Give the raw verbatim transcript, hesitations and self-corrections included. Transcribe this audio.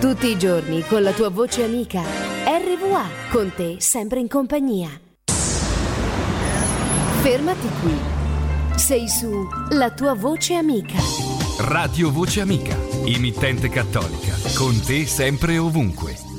Tutti i giorni con la tua voce amica. R V A, con te sempre in compagnia. Fermati qui. Sei su La tua voce amica. Radio Voce Amica, emittente cattolica, con te sempre e ovunque.